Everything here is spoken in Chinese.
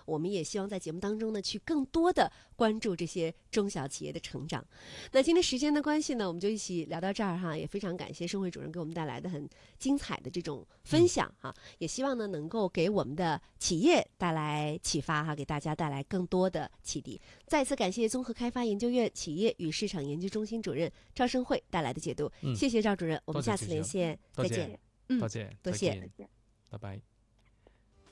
我们也希望在节目当中呢，去更多的关注这些中小企业的成长。那今天时间的关系呢，我们就一起聊到这儿哈，也非常感谢盛慧主任给我们带来的很精彩的这种分享哈，也希望呢能够给我们的企业带来启发哈，给大家带来更多的启迪。再次感谢综合开发研究院企业与市场研究中心主任赵盛慧带来的解读，谢谢赵主任，我们下次连线再见。 多謝， 多謝， 拜拜。